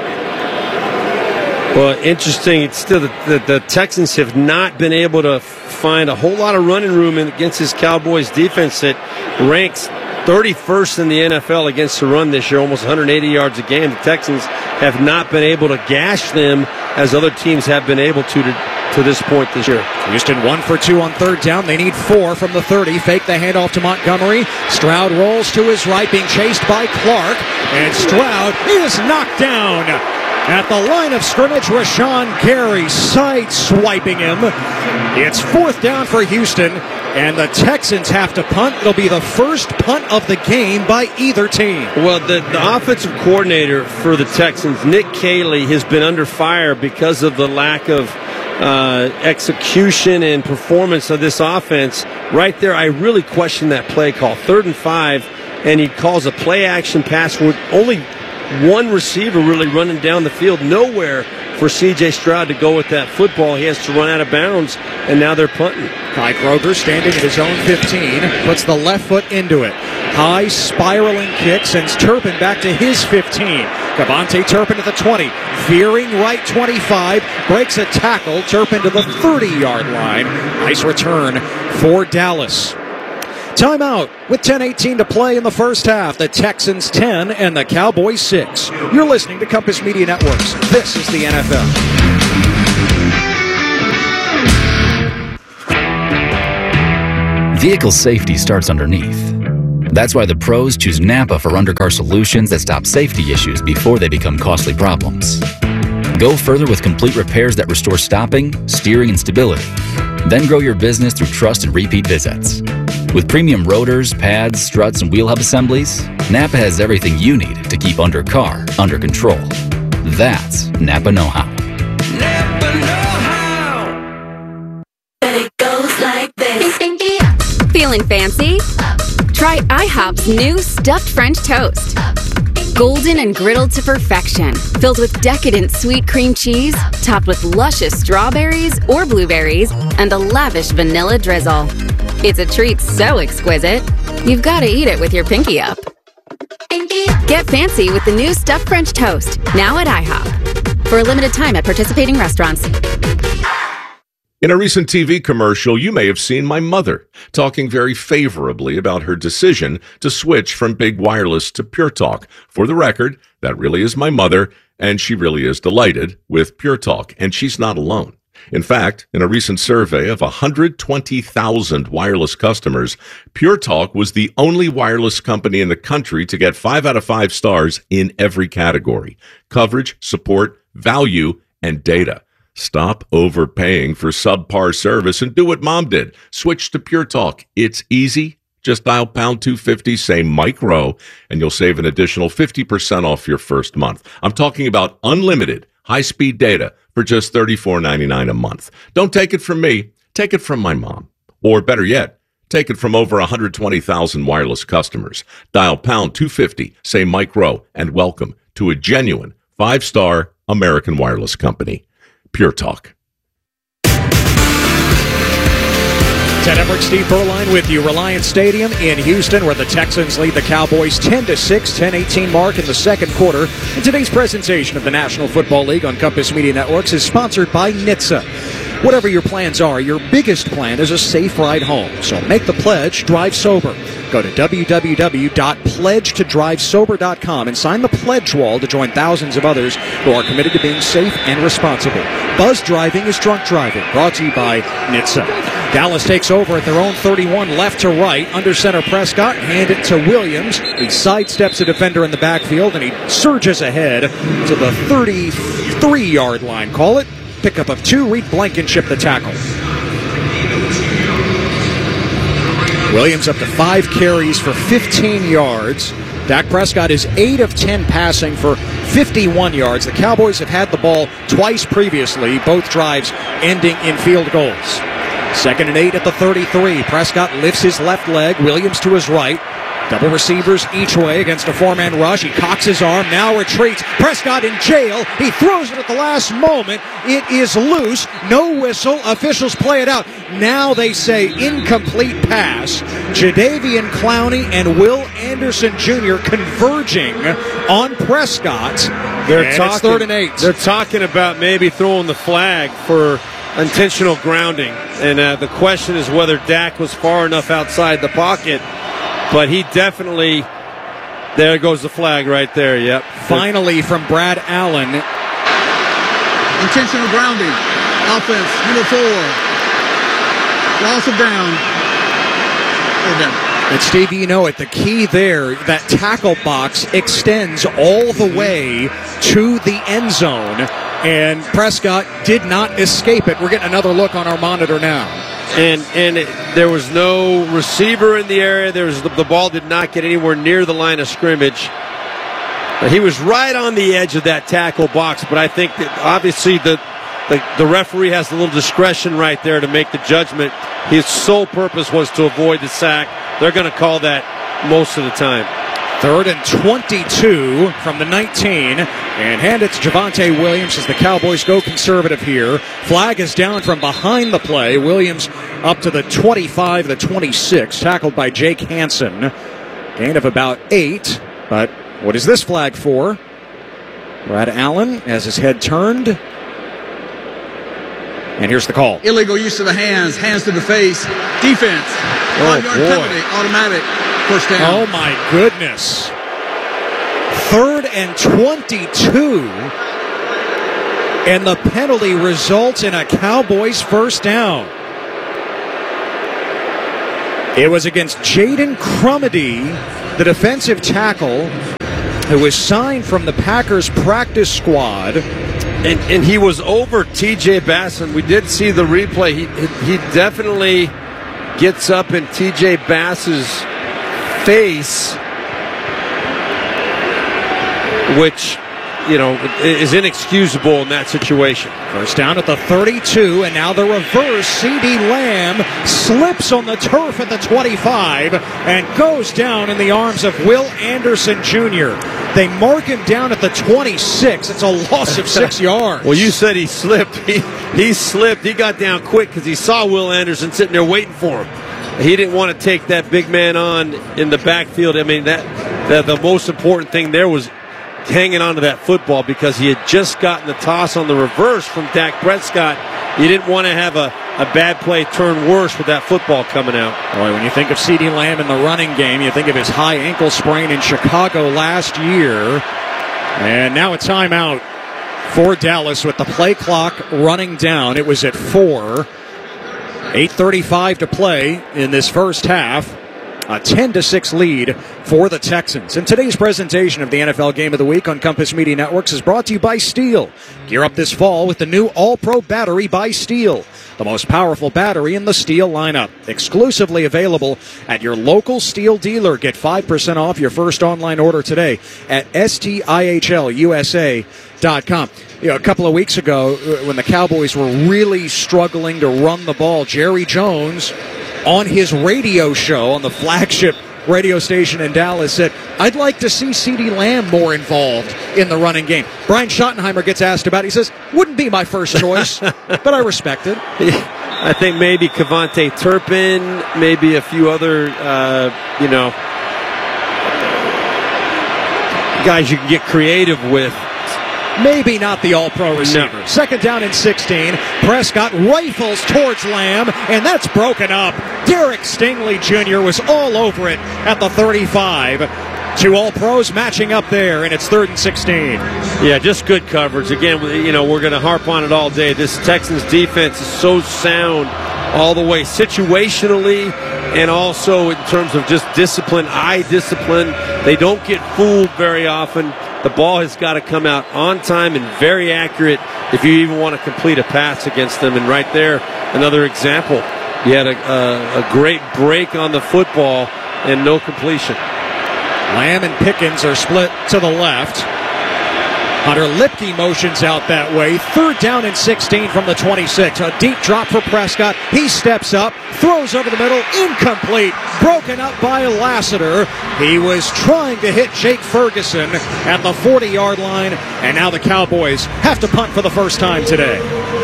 C: Well, interesting. It's still the, the, the Texans have not been able to find a whole lot of running room in, against this Cowboys defense that ranks thirty-first in the N F L against the run this year, almost one hundred eighty yards a game. The Texans have not been able to gash them as other teams have been able to to, to this point this year.
B: Houston one for two on third down. They need four from the thirty. Fake the handoff to Montgomery. Stroud rolls to his right, being chased by Clark. And Stroud is knocked down at the line of scrimmage. Rashawn Gary side-swiping him. It's fourth down for Houston, and the Texans have to punt. It'll be the first punt of the game by either team.
C: Well, the, the offensive coordinator for the Texans, Nick Caley, has been under fire because of the lack of uh, execution and performance of this offense. Right there, I really question that play call. Third and five, and he calls a play-action pass with only one receiver really running down the field. Nowhere for C J Stroud to go with that football. He has to run out of bounds, and now they're punting.
B: Kai Kroger standing at his own fifteen, puts the left foot into it. high spiraling kick sends Turpin back to his fifteen. Cavante Turpin to the twenty. Veering right twenty-five. Breaks a tackle. Turpin to the thirty-yard line. Nice return for Dallas. Timeout with ten eighteen to play in the first half. The Texans ten and the Cowboys six. You're listening to Compass Media Networks. This is the N F L.
M: Vehicle safety starts underneath. That's why the pros choose Napa for undercar solutions that stop safety issues before they become costly problems. Go further with complete repairs that restore stopping, steering, and stability. Then grow your business through trust and repeat visits. With premium rotors, pads, struts, and wheel hub assemblies, Napa has everything you need to keep undercar under control. That's Napa know-how.
N: Napa know-how. And it goes like this.
R: Feeling fancy? Try IHOP's new stuffed French toast. Golden and griddled to perfection, filled with decadent sweet cream cheese, topped with luscious strawberries or blueberries, and a lavish vanilla drizzle. It's a treat so exquisite, you've got to eat it with your pinky up. Get fancy with the new stuffed French toast, now at IHOP. For a limited time at participating restaurants.
O: In a recent T V commercial, you may have seen my mother talking very favorably about her decision to switch from big wireless to Pure Talk. For the record, that really is my mother, and she really is delighted with Pure Talk, and she's not alone. In fact, in a recent survey of one hundred twenty thousand wireless customers, Pure Talk was the only wireless company in the country to get five out of five stars in every category: coverage, support, value, and data. Stop overpaying for subpar service and do what Mom did. Switch to Pure Talk. It's easy. Just dial pound two fifty, say Mike Rowe, and you'll save an additional fifty percent off your first month. I'm talking about unlimited high-speed data for just thirty-four ninety-nine a month. Don't take it from me. Take it from my mom. Or better yet, take it from over one hundred twenty thousand wireless customers. Dial pound two fifty, say Mike Rowe, and welcome to a genuine five-star American wireless company. Pure Talk.
B: Ted Emmerich, Steve Berline with you. Reliance Stadium in Houston, where the Texans lead the Cowboys ten to six, ten eighteen mark in the second quarter. And today's presentation of the National Football League on Compass Media Networks is sponsored by N H T S A. Whatever your plans are, your biggest plan is a safe ride home. So make the pledge, drive sober. Go to w w w dot pledge to drive sober dot com and sign the pledge wall to join thousands of others who are committed to being safe and responsible. Buzz driving is drunk driving. Brought to you by N H T S A. Dallas takes over at their own thirty-one, left to right. Under center Prescott, hand it to Williams. He sidesteps a defender in the backfield, and he surges ahead to the thirty-three-yard line. Call it. Pickup of two. Reed Blankenship the tackle. Williams up to five carries for fifteen yards. Dak Prescott is eight of ten passing for fifty-one yards. The Cowboys have had the ball twice previously, both drives ending in field goals. Second and eight at the thirty-three. Prescott lifts his left leg. Williams to his right. Double receivers each way against a four-man rush. He cocks his arm, now retreats. Prescott in jail. He throws it at the last moment. It is loose. No whistle. Officials play it out. Now they say incomplete pass. Jadeveon Clowney and Will Anderson Junior converging on Prescott.
C: They're
B: and
C: talking,
B: it's third and eight.
C: They're talking about maybe throwing the flag for intentional grounding. And uh, the question is whether Dak was far enough outside the pocket. But he definitely, there goes the flag right there, yep.
B: Finally from Brad Allen.
P: Intentional grounding. Offense, number four. Loss of down. Third down.
B: And Steve, you know it, the key there, that tackle box extends all the way to the end zone. And Prescott did not escape it. We're getting another look on our monitor now.
C: And and it, there was no receiver in the area. There was the, the ball did not get anywhere near the line of scrimmage. He was right on the edge of that tackle box, but I think that obviously the, the, the referee has a little discretion right there to make the judgment. His sole purpose was to avoid the sack. They're going to call that most of the time.
B: Third and twenty-two from the nineteen. And hand it to Javonte Williams as the Cowboys go conservative here. Flag is down from behind the play. Williams up to the twenty-five, the twenty-six, tackled by Jake Hansen. Gain of about eight. But what is this flag for? Brad Allen has his head turned. And here's the call.
P: Illegal use of the hands, hands to the face, defense.
B: Oh,
P: Five-yard
B: boy.
P: penalty, automatic, first down.
B: Oh, my goodness. Third and twenty-two. And the penalty results in a Cowboys first down. It was against Jaden Crumedy, the defensive tackle, who was signed from the Packers practice squad.
C: And, and he was over T J Bass, we did see the replay. He, he definitely gets up in T J Bass's face, which, you know, is inexcusable in that situation.
B: First down at the thirty-two, and now the reverse. CeeDee Lamb slips on the turf at the twenty-five and goes down in the arms of Will Anderson Junior They mark him down at the twenty-six. It's a loss of six yards.
C: Well, you said he slipped. He, he slipped. He got down quick because he saw Will Anderson sitting there waiting for him. He didn't want to take that big man on in the backfield. I mean, that, that the most important thing there was hanging onto that football because he had just gotten the toss on the reverse from Dak Prescott. You didn't want to have a, a bad play turn worse with that football coming out.
B: Boy, when you think of CeeDee Lamb in the running game, you think of his high ankle sprain in Chicago last year. And now a timeout for Dallas with the play clock running down. It was at four. eight thirty-five to play in this first half. A ten to six lead for the Texans. And today's presentation of the N F L Game of the Week on Compass Media Networks is brought to you by Steel. Gear up this fall with the new All-Pro battery by Steel, the most powerful battery in the Steel lineup. Exclusively available at your local Steel dealer. Get five percent off your first online order today at S T I H L U S A dot com. You know, a couple of weeks ago, when the Cowboys were really struggling to run the ball, Jerry Jones, on his radio show, on the flagship radio station in Dallas, said, I'd like to see CeeDee Lamb more involved in the running game. Brian Schottenheimer gets asked about it. He says, wouldn't be my first choice, but I respect it.
C: I think maybe Kevontae Turpin, maybe a few other, uh, you know, guys you can get creative with.
B: Maybe not the all-pro receiver.
C: No.
B: Second down and sixteen. Prescott rifles towards Lamb, and that's broken up. Derek Stingley Junior was all over it at the thirty-five. Two all-pros matching up there, and it's third and sixteen.
C: Yeah, just good coverage. Again, you know, we're going to harp on it all day. This Texans defense is so sound all the way, situationally, and also in terms of just discipline, eye discipline. They don't get fooled very often. The ball has got to come out on time and very accurate if you even want to complete a pass against them. And right there, another example. You had a, a, a great break on the football and no completion.
B: Lamb and Pickens are split to the left. Hunter Lipke motions out that way. Third down and sixteen from the twenty-six. A deep drop for Prescott. He steps up, throws over the middle, incomplete. Broken up by Lassiter. He was trying to hit Jake Ferguson at the forty-yard line, and now the Cowboys have to punt for the first time today.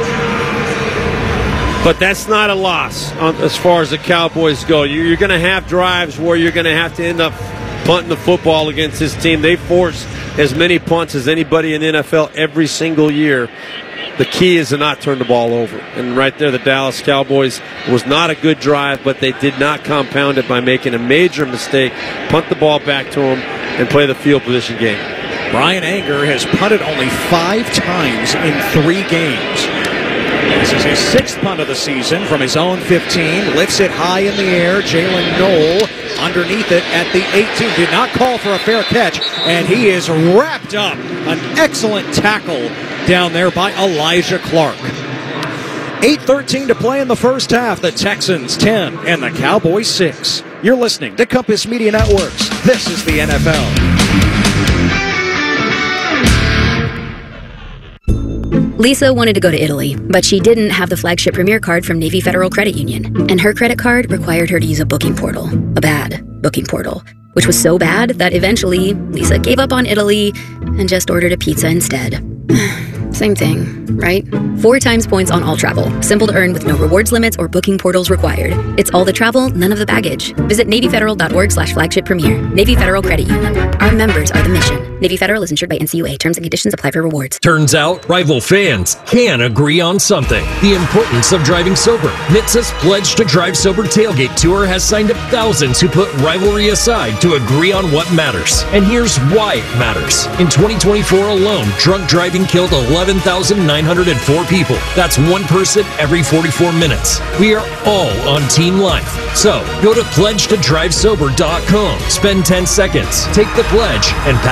C: But that's not a loss on, as far as the Cowboys go. You're, you're going to have drives where you're going to have to end up punting the football against this team. They force as many punts as anybody in the N F L every single year. The key is to not turn the ball over. And right there, the Dallas Cowboys was not a good drive, but they did not compound it by making a major mistake, punt the ball back to them, and play the field position game.
B: Brian Anger has punted only five times in three games. This is his sixth punt of the season from his own fifteen. Lifts it high in the air. Jalen Knoll underneath it at the eighteen. Did not call for a fair catch, and he is wrapped up. An excellent tackle down there by Elijah Clark. eight thirteen to play in the first half. The Texans ten and the Cowboys six. You're listening to Compass Media Networks. This is the N F L.
S: Lisa wanted to go to Italy, but she didn't have the flagship Premier card from Navy Federal Credit Union, and her credit card required her to use a booking portal, a bad booking portal, which was so bad that eventually Lisa gave up on Italy and just ordered a pizza instead. Same thing. right? Four times points on all travel. Simple to earn with no rewards limits or booking portals required. It's all the travel, none of the baggage. Visit NavyFederal.org slash flagship premier. Navy Federal Credit Union. Our members are the mission. Navy Federal is insured by N C U A. Terms and conditions apply for rewards.
T: Turns out, rival fans can agree on something. The importance of driving sober. N H T S A's Pledge to Drive Sober Tailgate Tour has signed up thousands who put rivalry aside to agree on what matters. And here's why it matters. In twenty twenty-four alone, drunk driving killed eleven thousand nine hundred four people. That's one person every forty-four minutes. We are all on Team Life. So, go to pledge to drive sober dot com. Spend ten seconds, take the pledge, and pass